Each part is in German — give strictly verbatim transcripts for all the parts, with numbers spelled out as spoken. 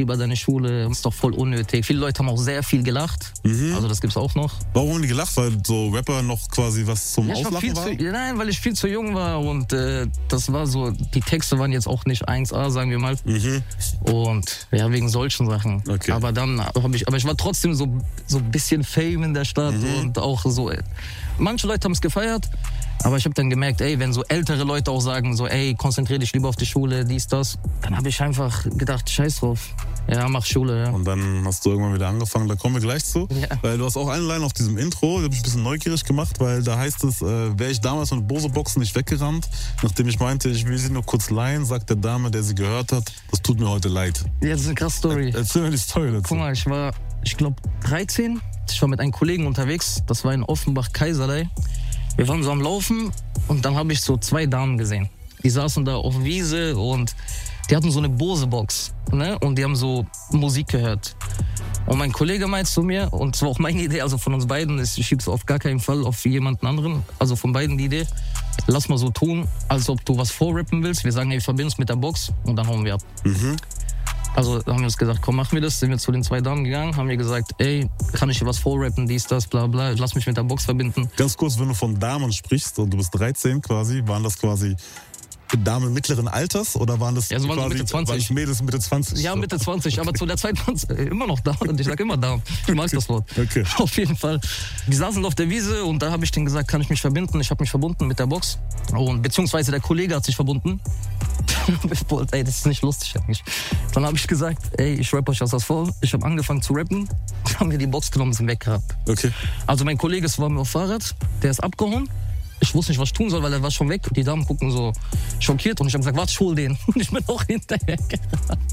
lieber deine Schule, ist doch voll unnötig. Viele Leute haben auch sehr viel gelacht, Mhm. also das gibt's auch noch. Warum haben die gelacht? Weil so Rapper noch quasi was zum Ja, ich war Auslachen viel war? zu, nein, weil ich viel zu jung war und äh, das war so, die Texte waren jetzt auch nicht eins A, sagen wir mal. Mhm. Und ja, wegen solchen Sachen. Okay. Aber dann habe ich, aber ich war trotzdem so, so ein bisschen Fame in der Stadt Mhm. und auch so, manche Leute haben es gefeiert, aber ich habe dann gemerkt, ey, wenn so ältere Leute auch sagen, so, ey, konzentrier dich lieber auf die Schule, dies, das, dann habe ich einfach gedacht, scheiß drauf. Ja, mach Schule, ja. Und dann hast du irgendwann wieder angefangen, da kommen wir gleich zu. Ja. Weil du hast auch eine Line auf diesem Intro, die habe ich ein bisschen neugierig gemacht, weil da heißt es, äh, wäre ich damals mit Bose-Boxen nicht weggerannt, nachdem ich meinte, ich will sie nur kurz leihen, sagt der Dame, der sie gehört hat, das tut mir heute leid. Ja, das ist eine krasse Story. Erzähl mir die Story dazu. Guck mal, ich war, ich glaube, dreizehn. Ich war mit einem Kollegen unterwegs. Das war in Offenbach-Kaiserlei. Wir waren so am Laufen und dann habe ich so zwei Damen gesehen. Die saßen da auf Wiese und die hatten so eine Bose-Box, ne? Und die haben so Musik gehört. Und mein Kollege meint zu mir, und es war auch meine Idee, also von uns beiden, ich schieb's auf gar keinen Fall auf jemanden anderen, also von beiden die Idee, lass mal so tun, als ob du was vorrappen willst. Wir sagen, ey, wir verbinden es mit der Box und dann hauen wir ab. Mhm. Also haben wir uns gesagt, komm, machen wir das. Sind wir zu den zwei Damen gegangen, haben wir gesagt, ey, kann ich hier was vorrappen, dies, das, bla bla, lass mich mit der Box verbinden. Ganz kurz, wenn du von Damen sprichst und du bist dreizehn quasi, waren das quasi Damen mittleren Alters oder waren das Ja, so waren so quasi Mitte zwanzig. waren das Mädels Mitte zwanzig? Ja, Mitte zwanzig, aber zu der Zeit waren sie immer noch da und ich sag immer da. Ich mag das Wort. Okay. Auf jeden Fall. Die saßen auf der Wiese und da habe ich denen gesagt, kann ich mich verbinden? Ich habe mich verbunden mit der Box und beziehungsweise der Kollege hat sich verbunden. Ey, das ist nicht lustig eigentlich. Dann habe ich gesagt, ey, ich rappe euch was vor. Ich habe angefangen zu rappen, dann haben wir die Box genommen und sind weggerannt. Okay. Also mein Kollege war mit dem Fahrrad, der ist abgehauen. Ich wusste nicht, was ich tun soll, weil er war schon weg. Die Damen gucken so schockiert und ich habe gesagt, warte, ich hol den. Und ich bin auch hinterher gerannt.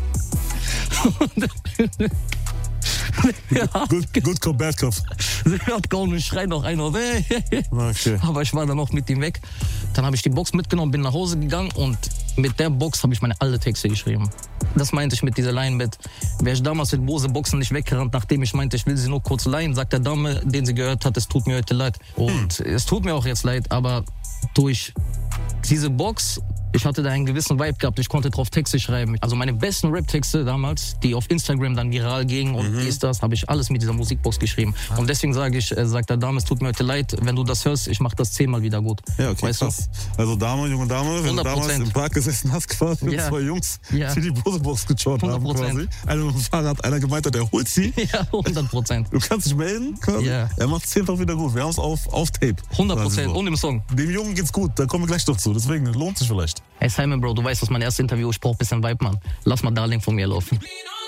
Ja, Good, good cop, bad cop. sie hat gehauen und schreit noch einer. Okay. Aber ich war dann noch mit ihm weg. Dann habe ich die Box mitgenommen, bin nach Hause gegangen und mit der Box habe ich meine alle Texte geschrieben. Das meinte ich mit dieser Line mit, wäre ich damals mit Bose Boxen nicht weggerannt, nachdem ich meinte, ich will sie nur kurz leihen, sagt der Dame, den sie gehört hat, es tut mir heute leid. Und hm. es tut mir auch jetzt leid, aber durch diese Box, ich hatte da einen gewissen Vibe gehabt, ich konnte drauf Texte schreiben. Also meine besten Rap-Texte damals, die auf Instagram dann viral gingen und Mhm. dies, das, habe ich alles mit dieser Musikbox geschrieben. Ah. Und deswegen sage ich, äh, sagt der Dame, es tut mir heute leid, wenn du das hörst, ich mache das zehnmal wieder gut. Ja, okay, weißt krass. Du? Also Dame, junge Dame, wenn du damals im Park gesessen hast quasi mit ja. zwei Jungs, ja. die die Bose-Box geschaut haben quasi. Einer mit dem Fahrrad, einer gemeint hat, der holt sie. Ja, hundert Prozent. Du kannst dich melden quasi. Ja. Er macht es zehnfach wieder gut. Wir haben es auf, auf Tape. hundert Prozent so. Und im Song. Dem Jungen geht's gut, da kommen wir gleich noch zu. Deswegen lohnt sich vielleicht. Hey Simon, Bro, du weißt, das ist mein erstes Interview, ich brauch ein bisschen Vibe, Mann. Lass mal Darling von mir laufen.